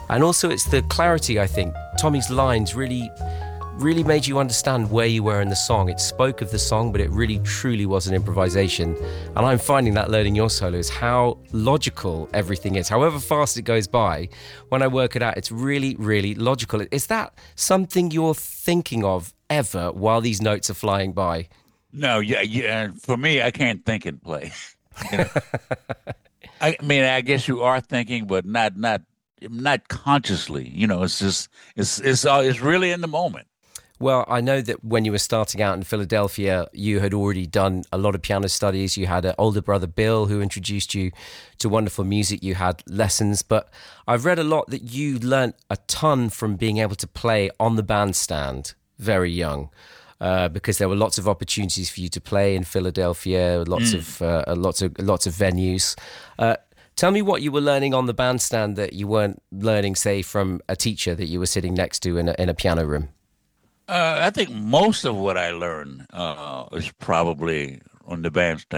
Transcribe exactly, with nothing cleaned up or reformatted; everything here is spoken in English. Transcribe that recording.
And also it's the clarity, I think. Tommy's lines really, really made you understand where you were in the song. It spoke of the song, but it really truly was an improvisation. And I'm finding that learning your solos, how logical everything is. However fast it goes by, when I work it out, it's really, really logical. Is that something you're thinking of ever while these notes are flying by? No, yeah, yeah. For me, I can't think and play. You know, I mean, I guess you are thinking, but not not not consciously. You know, it's just it's it's uh, it's really in the moment. Well, I know that when you were starting out in Philadelphia, you had already done a lot of piano studies. You had an older brother, Bill, who introduced you to wonderful music. You had lessons, but I've read a lot that you learnt a ton from being able to play on the bandstand very young, uh, because there were lots of opportunities for you to play in Philadelphia, lots Mm. of uh, lots of lots of venues. Uh, Tell me what you were learning on the bandstand that you weren't learning, say, from a teacher that you were sitting next to in a, in a piano room. Uh, I think most of what I learned uh, is probably on the bandstand.